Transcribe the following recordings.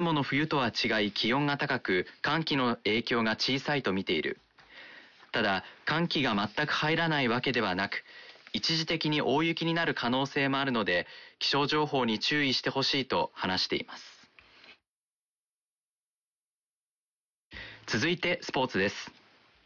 もの冬とは違い気温が高く、寒気の影響が小さいと見ている。ただ、寒気が全く入らないわけではなく、一時的に大雪になる可能性もあるので、気象情報に注意してほしいと話しています。続いてスポーツです。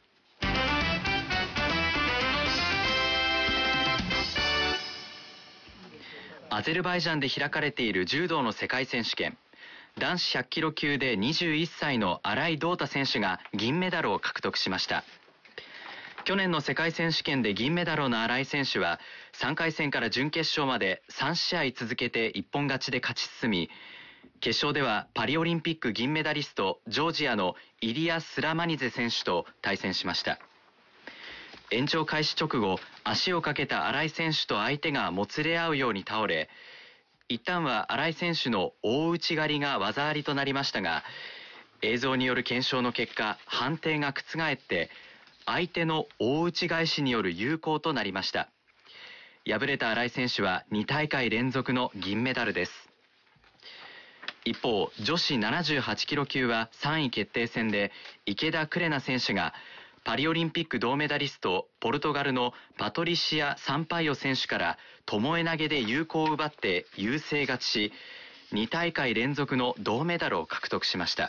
アゼルバイジャンで開かれている柔道の世界選手権。男子100キロ級で21歳の新井道太選手が銀メダルを獲得しました。去年の世界選手権で銀メダルの新井選手は3回戦から準決勝まで3試合続けて一本勝ちで勝ち進み、決勝ではパリオリンピック銀メダリストジョージアのイリア・スラマニゼ選手と対戦しました。延長開始直後、足をかけた新井選手と相手がもつれ合うように倒れ、一旦は新井選手の大内刈りが技ありとなりましたが、映像による検証の結果、判定が覆って相手の大内返しによる有効となりました。敗れた新井選手は2大会連続の銀メダルです。一方、女子78キロ級は3位決定戦で池田紅奈選手がパリオリンピック銅メダリストポルトガルのパトリシア・サンパイオ選手から巴投げで有効を奪って優勢勝ちし、2大会連続の銅メダルを獲得しました。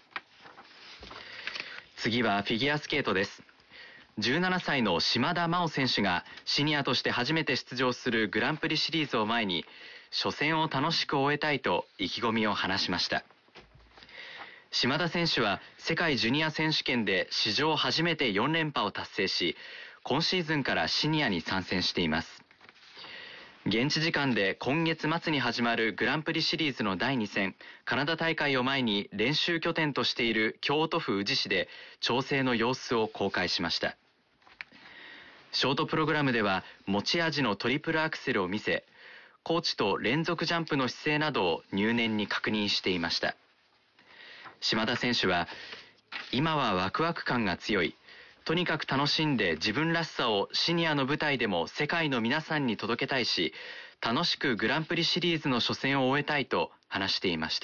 次はフィギュアスケートです。17歳の島田麻央選手がシニアとして初めて出場するグランプリシリーズを前に、初戦を楽しく終えたいと意気込みを話しました。島田選手は世界ジュニア選手権で史上初めて4連覇を達成し、今シーズンからシニアに参戦しています。現地時間で今月末に始まるグランプリシリーズの第2戦カナダ大会を前に練習拠点としている京都府宇治市で調整の様子を公開しました。ショートプログラムでは持ち味のトリプルアクセルを見せ、コーチと連続ジャンプの姿勢などを入念に確認していました。島田選手は、今はワクワク感が強い。とにかく楽しんで自分らしさをシニアの舞台でも世界の皆さんに届けたいし、楽しくグランプリシリーズの初戦を終えたいと話していました。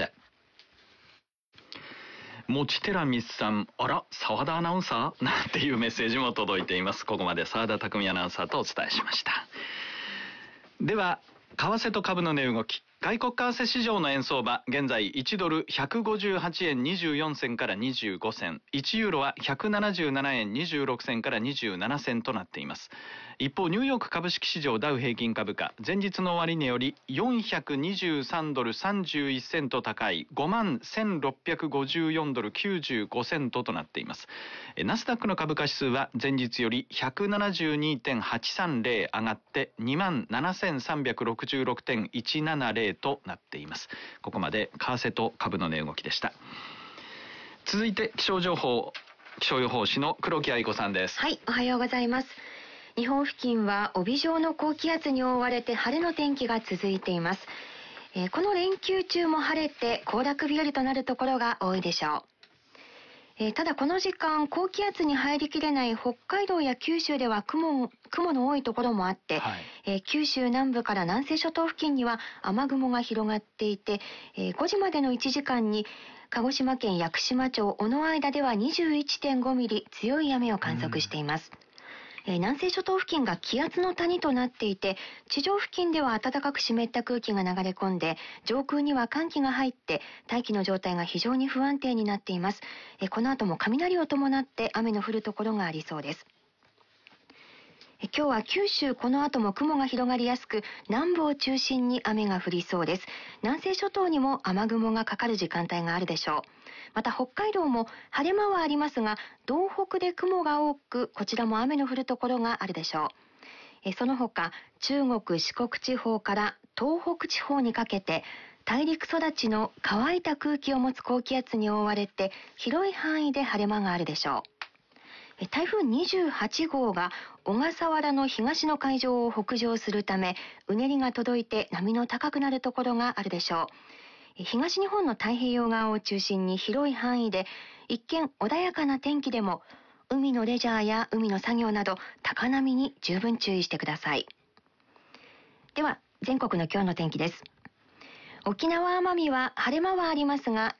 もちてらみすさん、あら、澤田アナウンサーなんていうメッセージも届いています。ここまで澤田匠アナウンサーとお伝えしました。では、為替と株の値動き。外国為替市場の円相場、現在1ドル158円24銭から25銭、1ユーロは177円26銭から27銭となっています。一方、ニューヨーク株式市場ダウ平均株価、前日の終値より423ドル31セント高い 51,654 ドル95セントとなっています。ナスダックの株価指数は前日より 172.830 上がって27,366.170となっています。ここまで為替と株の値動きでした。続いて気象予報士の黒木愛子さんです。 はい、おはようございます。日本付近は帯状の高気圧に覆われて晴れの天気が続いています。この連休中も晴れて行楽日和となるところが多いでしょう。ただこの時間高気圧に入りきれない北海道や九州では雲の多いところもあって、九州南部から南西諸島付近には雨雲が広がっていて、5時までの1時間に鹿児島県屋久島町小野間では 21.5 ミリ強い雨を観測しています。南西諸島付近が気圧の谷となっていて、地上付近では暖かく湿った空気が流れ込んで、上空には寒気が入って大気の状態が非常に不安定になっています。この後も雷を伴って雨の降るところがありそうです。今日は九州この後も雲が広がりやすく、南部を中心に雨が降りそうです。南西諸島にも雨雲がかかる時間帯があるでしょう。また北海道も晴れ間はありますが、道北で雲が多く、こちらも雨の降るところがあるでしょう。その他、中国四国地方から東北地方にかけて大陸育ちの乾いた空気を持つ高気圧に覆われて、広い範囲で晴れ間があるでしょう。台風28号が小笠原の東の海上を北上するため、うねりが届いて波の高くなるところがあるでしょう。東日本の太平洋側を中心に広い範囲で一見穏やかな天気でも、海のレジャーや海の作業など高波に十分注意してください。では全国の今日の天気です。沖縄・奄美は晴れ間はありますが、